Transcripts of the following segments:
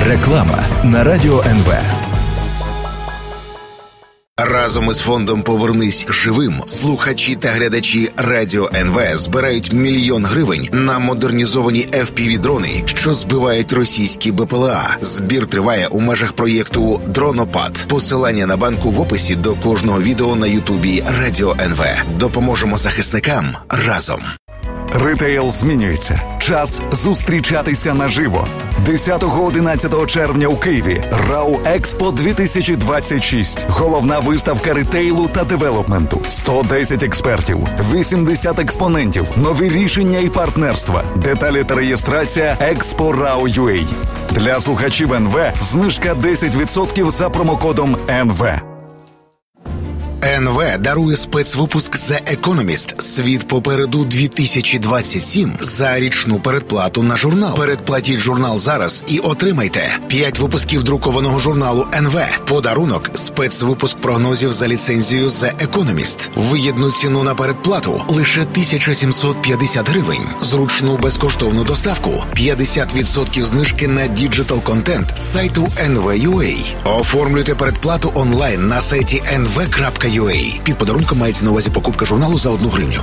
Реклама на Радіо НВ. Разом із фондом «Повернись живим» слухачі та глядачі Радіо НВ збирають 1 мільйон гривень на модернізовані FPV-дрони, що збивають російські БПЛА. Збір триває у межах проєкту «Дронопад». Посилання на банку в описі до кожного відео на Ютубі Радіо НВ. Допоможемо захисникам разом. Ритейл змінюється. Час зустрічатися наживо. 10-11 червня у Києві РАУ Експо 2026. Головна виставка ритейлу та девелопменту. 110 експертів, 80 експонентів, нові рішення і партнерства. Деталі та реєстрація Expo.RAU.UA. Для слухачів НВ знижка 10% за промокодом НВ. НВ дарує спецвипуск The Economist «Світ попереду 2027» за річну передплату на журнал. Передплатіть журнал зараз і отримайте 5 випусків друкованого журналу НВ. Подарунок – спецвипуск прогнозів за ліцензією The Economist. Вигідну ціну на передплату – лише 1750 гривень. Зручну безкоштовну доставку – 50% знижки на діджитал-контент з сайту NV.UA. Оформлюйте передплату онлайн на сайті nv.UA. Під подарунком мається на увазі покупка журналу за 1 гривню.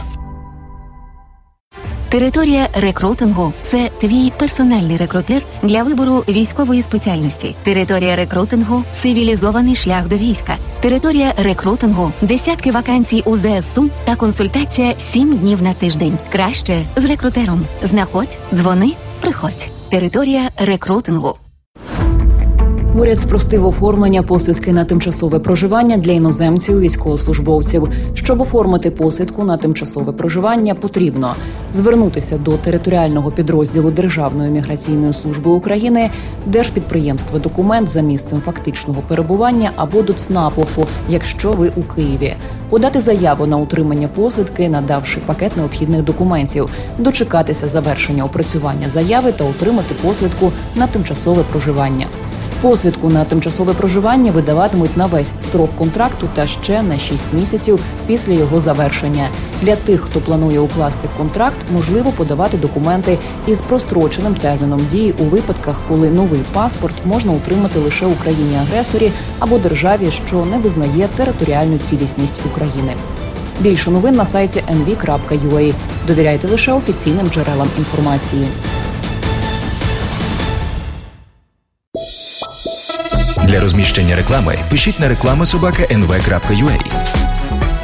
Територія рекрутингу – це твій персональний рекрутер для вибору військової спеціальності. Територія рекрутингу – цивілізований шлях до війська. Територія рекрутингу – десятки вакансій у ЗСУ та консультація 7 днів на тиждень. Краще з рекрутером. Знаходь, дзвони, приходь. Територія рекрутингу. Уряд спростив оформлення посвідки на тимчасове проживання для іноземців-військовослужбовців. Щоб оформити посвідку на тимчасове проживання, потрібно звернутися до територіального підрозділу Державної міграційної служби України, держпідприємства «Документ» за місцем фактичного перебування або до ЦНАПу, якщо ви у Києві. Подати заяву на отримання посвідки, надавши пакет необхідних документів, дочекатися завершення опрацювання заяви та отримати посвідку на тимчасове проживання. Посвідку на тимчасове проживання видаватимуть на весь строк контракту та ще на 6 місяців після його завершення. Для тих, хто планує укласти контракт, можливо подавати документи із простроченим терміном дії у випадках, коли новий паспорт можна отримати лише у країні-агресорі або державі, що не визнає територіальну цілісність України. Більше новин на сайті nv.ua. Довіряйте лише офіційним джерелам інформації. Для розміщення реклами пишіть на reklama@nv.ua.